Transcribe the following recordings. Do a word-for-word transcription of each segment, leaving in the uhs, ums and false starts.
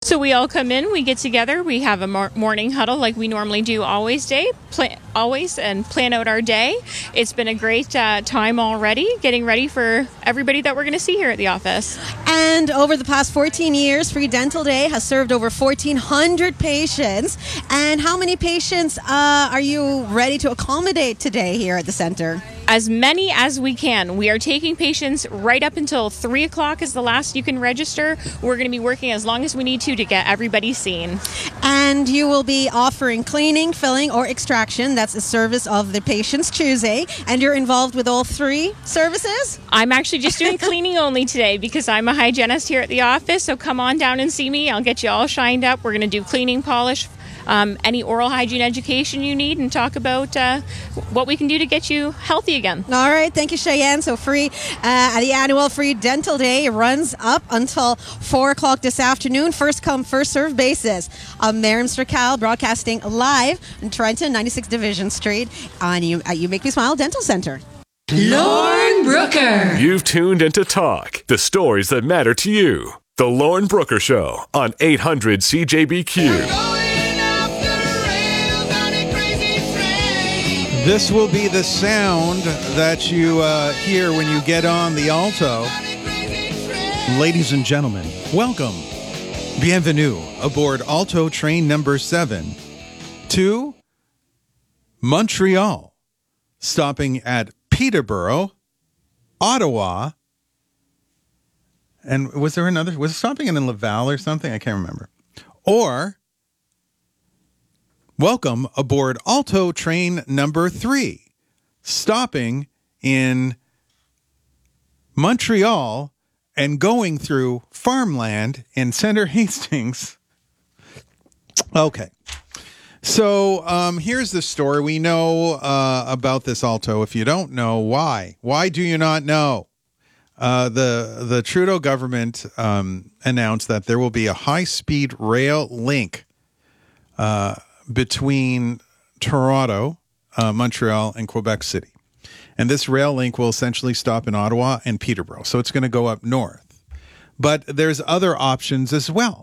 So we all come in, we get together, we have a mor- morning huddle like we normally do always day, pla- always, and plan out our day. It's been a great uh, time already, getting ready for everybody that we're going to see here at the office. And over the past fourteen years, Free Dental Day has served over fourteen hundred patients. And how many patients uh, are you ready to accommodate today here at the center? As many as we can. We are taking patients right up until three o'clock is the last you can register. We're going to be working as long as we need to to get everybody seen. And you will be offering cleaning, filling, or extraction. That's a service of the patient's choosing. And you're involved with all three services? I'm actually just doing cleaning only today because I'm a hygienist here at the office. So come on down and see me. I'll get you all shined up. We're going to do cleaning, polish, Um, any oral hygiene education you need, and talk about uh, what we can do to get you healthy again. All right. Thank you, Cheyenne. So free, uh, the annual Free Dental Day runs up until four o'clock this afternoon. First come, first serve basis. I'm Miriam Strical, broadcasting live in Trenton, ninety-six Division Street on you, at You Make Me Smile Dental Center. Lauren Brooker. You've tuned into Talk, the stories that matter to you. The Lauren Brooker Show on eight hundred C J B Q. This will be the sound that you uh, hear when you get on the Alto. Ladies and gentlemen, welcome. Bienvenue aboard Alto train number seven to Montreal, stopping at Peterborough, Ottawa, and was there another? Was it stopping in Laval or something? I can't remember. Or welcome aboard Alto train number three, stopping in Montreal and going through farmland in Center Hastings. Okay. So um, here's the story. We know uh, about this Alto. If you don't know, why? Why do you not know? Uh, the, the Trudeau government um, announced that there will be a high-speed rail link uh between Toronto, uh, Montreal, and Quebec City. And this rail link will essentially stop in Ottawa and Peterborough. So it's going to go up north. But there's other options as well.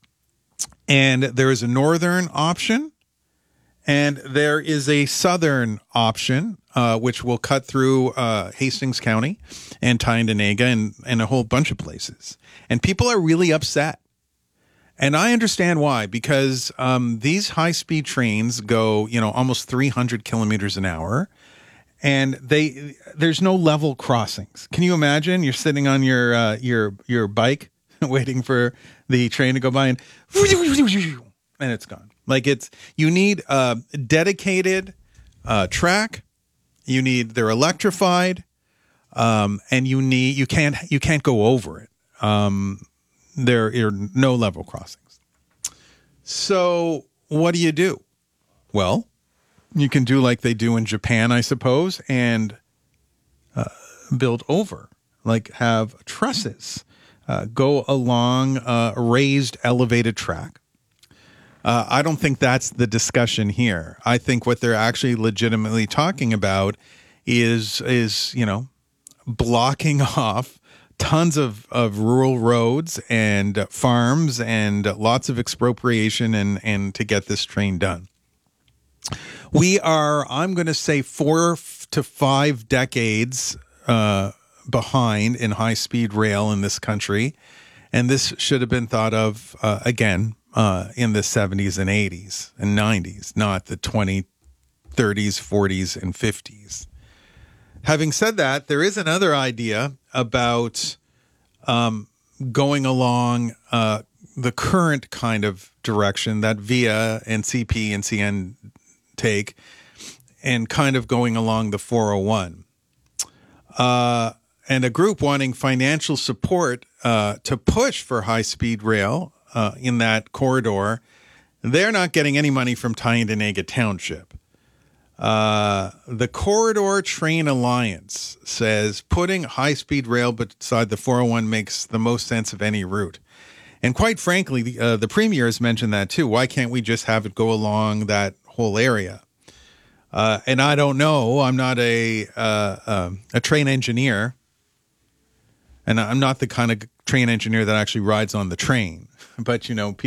And there is a northern option, and there is a southern option, uh, which will cut through uh, Hastings County and Tyendinaga and, and a whole bunch of places. And people are really upset. And I understand why, because um, these high-speed trains go, you know, almost three hundred kilometers an hour, and they there's no level crossings. Can you imagine? You're sitting on your uh, your your bike, waiting for the train to go by, and and it's gone. Like it's you need a dedicated uh, track. You need they're electrified, um, and you need you can't you can't go over it. Um, There are no level crossings. So what do you do? Well, you can do like they do in Japan, I suppose, and uh, build over, like have trusses, uh, go along a raised, elevated track. Uh, I don't think that's the discussion here. I think what they're actually legitimately talking about is, is you know, blocking off tons of, of rural roads and farms and lots of expropriation and, and to get this train done. We are, I'm going to say, four to five decades uh, behind in high-speed rail in this country. And this should have been thought of, uh, again, uh, in the seventies and eighties and nineties, not the twenties, thirties, forties, and fifties. Having said that, there is another idea about um, going along uh, the current kind of direction that Via and C P and C N take and kind of going along the four oh one. Uh, and a group wanting financial support uh, to push for high-speed rail uh, in that corridor, they're not getting any money from Tyendinaga Township. Uh, the Corridor Train Alliance says putting high-speed rail beside the four oh one makes the most sense of any route. And quite frankly, the, uh, the Premier has mentioned that too. Why can't we just have it go along that whole area? Uh, and I don't know. I'm not a uh, um, a train engineer. And I'm not the kind of train engineer that actually rides on the train. But, you know,